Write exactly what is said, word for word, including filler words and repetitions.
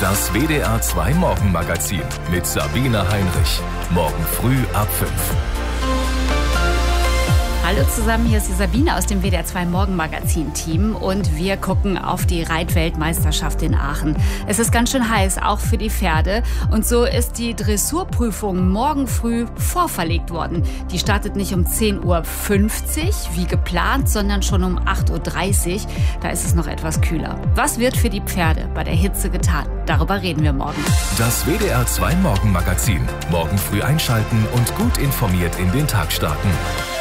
Das W D R zwei Morgenmagazin mit Sabine Heinrich. Morgen früh ab fünf. Hallo zusammen, hier ist die Sabine aus dem W D R zwei Morgenmagazin-Team und wir gucken auf die Reitweltmeisterschaft in Aachen. Es ist ganz schön heiß, auch für die Pferde, und so ist die Dressurprüfung morgen früh vorverlegt worden. Die startet nicht um zehn Uhr fünfzig wie geplant, sondern schon um acht Uhr dreißig. Da ist es noch etwas kühler. Was wird für die Pferde bei der Hitze getan? Darüber reden wir morgen. Das W D R zwei Morgenmagazin. Morgen früh einschalten und gut informiert in den Tag starten.